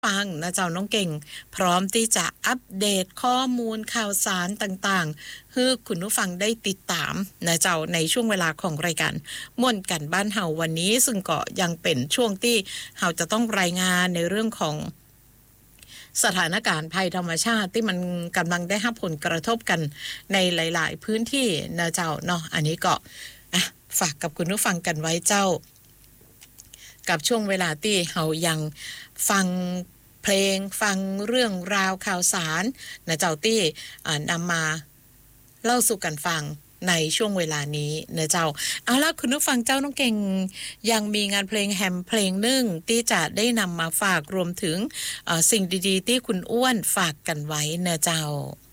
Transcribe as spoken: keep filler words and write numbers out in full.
ฟังนะเจ้าน้องเก่งพร้อมที่จะอัปเดตข้อมูลข่าวสารต่างๆให้คุณผู้ฟังได้ติดตามนะเจ้าในช่วงเวลาของรายการม่วนกันบ้านเฮาวันนี้ซึ่งก็ยังเป็นช่วงที่เฮาจะต้องรายงานในเรื่องของสถานการณ์ภัยธรรมชาติที่มันกำลังได้รับผลกระทบกันในหลายๆพื้นที่นะเจ้าเนาะอันนี้ก็อ่ะฝากกับคุณผู้ฟังกันไว้เจ้ากับช่วงเวลาที่เฮายังฟังเพลงฟังเรื่องราวข่าวสารนะเจ้าที่นำมาเล่าสู่กันฟังในช่วงเวลานี้นะเจ้าเอาล่ะคุณผู้ฟังเจ้าน้องเก่งยังมีงานเพลงแฮมเพลงหนึ่งที่จะได้นำมาฝากรวมถึงสิ่งดีๆที่คุณอ้วนฝากกันไว้นะเจ้า